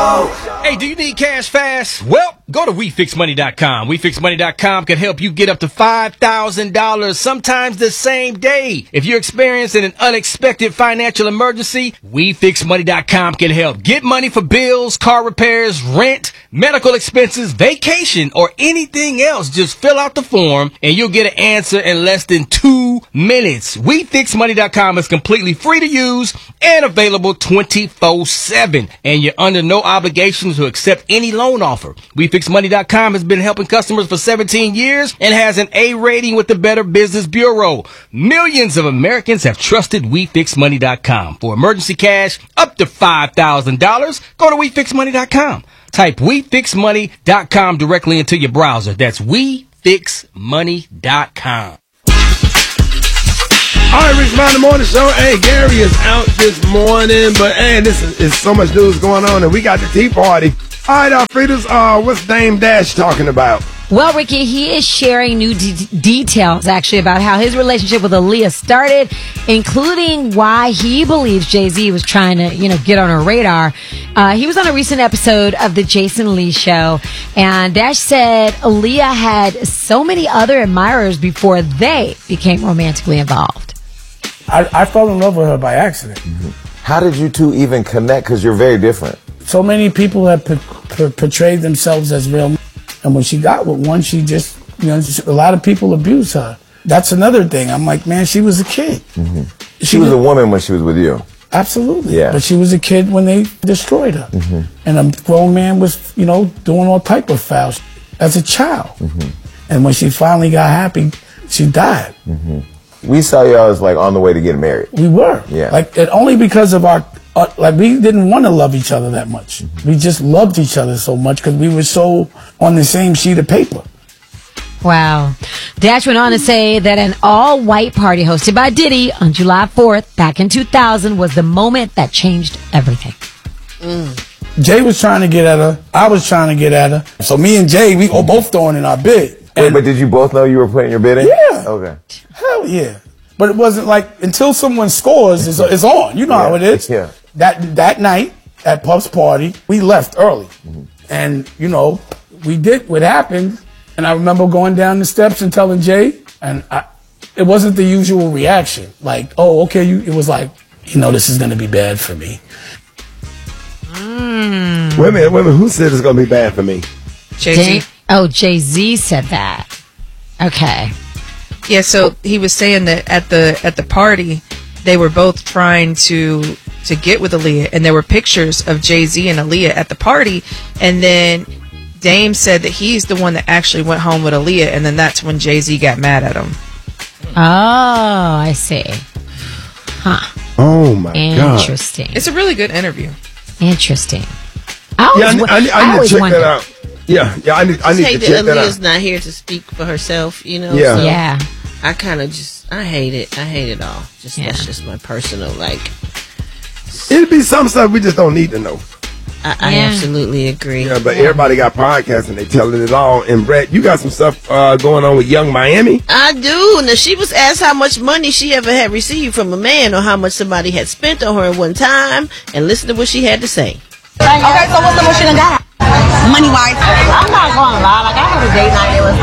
Hey, do you need cash fast? Well, go to WeFixMoney.com. WeFixMoney.com can help you get up to $5,000, sometimes the same day. If you're experiencing an unexpected financial emergency, WeFixMoney.com can help. Get money for bills, car repairs, rent, medical expenses, vacation, or anything else. Just fill out the form and you'll get an answer in less than 2 minutes. WeFixMoney.com is completely free to use and available 24/7. And you're under no obligation to accept any loan offer. WeFixMoney.com has been helping customers for 17 years and has an A rating with the Better Business Bureau. Millions of Americans have trusted WeFixMoney.com. For emergency cash up to $5,000, go to WeFixMoney.com. Type WeFixMoney.com directly into your browser. That's WeFixMoney.com. All right, Rich Mountain Morning Show. Hey, Gary is out this morning, but hey, this is so much news going on, and we got the Tea Party. All right, Alfreda's, what's Dame Dash talking about? Well, Ricky, he is sharing new details, actually, about how his relationship with Aaliyah started, including why he believes Jay-Z was trying to, get on her radar. He was on a recent episode of The Jason Lee Show, and Dash said Aaliyah had so many other admirers before they became romantically involved. I fell in love with her by accident. Mm-hmm. How did you two even connect? Because you're very different. So many people have portrayed themselves as real, and when she got with one, she just, a lot of people abuse her. That's another thing. I'm like, man, she was a kid. Mm-hmm. She was a woman when she was with you. Absolutely. Yeah. But she was a kid when they destroyed her. Mm-hmm. And a grown man was, doing all type of foul as a child. Mm-hmm. And when she finally got happy, she died. Mm-hmm. We saw y'all as on the way to getting married. We were. Yeah. Only because of our, we didn't want to love each other that much. Mm-hmm. We just loved each other so much because we were so on the same sheet of paper. Wow. Dash went on to say that an all-white party hosted by Diddy on July 4th back in 2000 was the moment that changed everything. Jay was trying to get at her. I was trying to get at her. So me and Jay, we were both throwing in our bid. Wait, but did you both know you were putting your bid in? Yeah. Okay. Hell yeah. But it wasn't until someone scores, it's on. You know how it is. Yeah. That night at Puff's party, we left early. Mm-hmm. And, we did what happened. And I remember going down the steps and telling Jay, and it wasn't the usual reaction. Oh, okay. It was this is going to be bad for me. Wait a minute. Who said it's going to be bad for me? Jay-Z. Oh, Jay-Z said that. Okay. Yeah, so he was saying that at the party, they were both trying to get with Aaliyah, and there were pictures of Jay-Z and Aaliyah at the party, and then Dame said that he's the one that actually went home with Aaliyah, and then that's when Jay-Z got mad at him. Oh, I see. Huh. Oh, my God. Interesting. It's a really good interview. Interesting. I need to check that out. Yeah, I need to check that out. Aaliyah's not here to speak for herself, Yeah. So yeah. I kind of I hate it. I hate it all. That's just my personal, It'd be some stuff we just don't need to know. I absolutely agree. Yeah, but everybody got podcasts and they telling it all. And Brett, you got some stuff going on with Young Miami? I do. Now, she was asked how much money she ever had received from a man or how much somebody had spent on her at one time. And listen to what she had to say. Okay, so what's the most you done got? Money-wise? I'm not going to lie. I had a date night. It was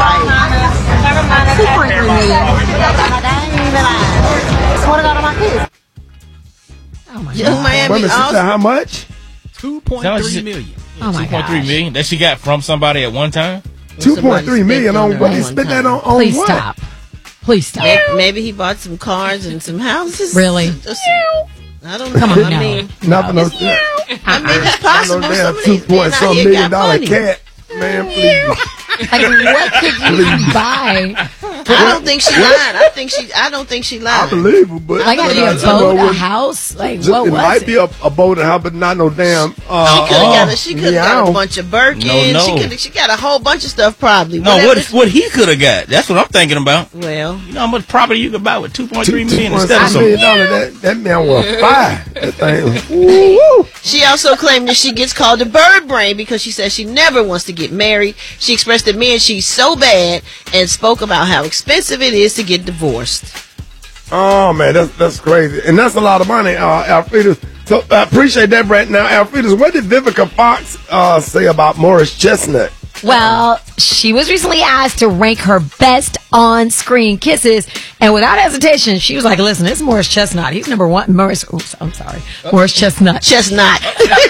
$2.3 million. I ain't even lying. Swear to God on my kids. Oh, my Young God. Miami also. How much? $2.3 million. Oh, my God. $2.3 million that she got from somebody at one time? $2.3 million on what? He spent that on Please what? stop. Please stop. Maybe he bought some cars and some houses. Really? I don't know. Come on, I no. mean, Not for no it's possible. no damn Some of these men out $2.some here million got money. cat. Man, please. What could you buy? I don't think she lied. I don't think she lied. I believe her, but Like, a boat, a house? What was might be a boat and house, but not no damn. She could have got a bunch of Birkins. No. She got a whole bunch of stuff probably. No, what he could have got. That's what I'm thinking about. Well, you know how much property you could buy with $2.3 million instead of $2.3 million. That man was fire. That thing. Woo. she also claimed that she gets called a bird brain because she says she never wants to get married. She expressed to men she's so bad and spoke about how expensive it is to get divorced. Oh man, that's crazy, and that's a lot of money. Alfreda, So I appreciate that, Brett. Now, Alfredo, what did Vivica Fox say about Morris Chestnut? Well, she was recently asked to rank her best on-screen kisses, and without hesitation, she was like, "Listen, it's Morris Chestnut. He's number one." Morris Chestnut. Chestnut.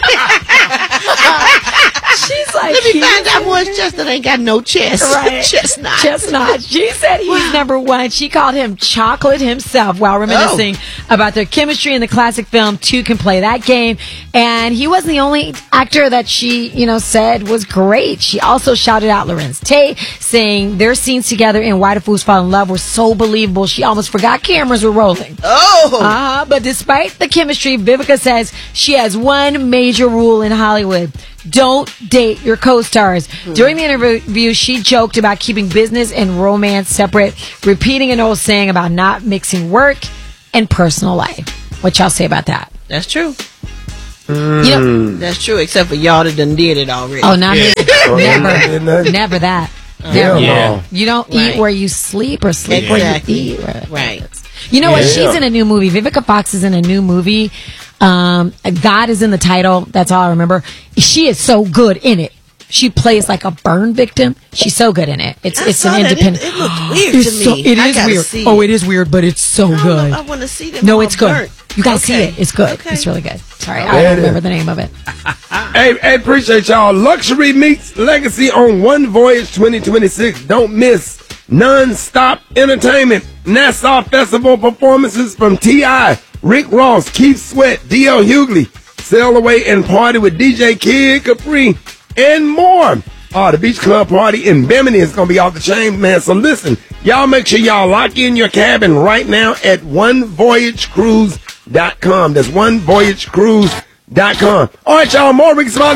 She's like, Let me find out Morris Chestnut ain't got no chest. Right. Chestnut. She said he's number one. She called him chocolate himself while reminiscing about their chemistry in the classic film Two Can Play That Game. And he wasn't the only actor that she, said was great. She also shouted out Lorenz Tate, saying their scenes together in Why Do Fools Fall in Love were so believable she almost forgot cameras were rolling. Oh! But despite the chemistry, Vivica says she has one major rule in Hollywood. Don't date your co-stars. During the interview, she joked about keeping business and romance separate, repeating an old saying about not mixing work and personal life. What y'all say about that? That's true. That's true, except for y'all that done did it already. Oh, not me. Never that. Never. Yeah. You don't eat where you sleep or sleep where you eat. Right. You know what? She's in a new movie. Vivica Fox is in a new movie. God is in the title. That's all I remember. She is so good in it. She plays like a burn victim. She's so good in it. It's an independent. It looked weird to me. It is weird. Oh, it is weird, but it's so good. I want to see them. No, it's good. Burnt. You gotta see it. It's good. Okay. It's really good. Sorry, I don't remember the name of it. Hey, appreciate y'all. Luxury meets legacy on One Voyage 2026. Don't miss non-stop entertainment. Nassau Festival performances from T.I., Rick Ross, Keith Sweat, D.L. Hughley, Sail Away and Party with DJ Kid Capri, and more. The Beach Club Party in Bimini is going to be off the chain, man. So listen, y'all make sure y'all lock in your cabin right now at OneVoyageCruise.com. That's OneVoyageCruise.com. All right, y'all, more Rick Smiley.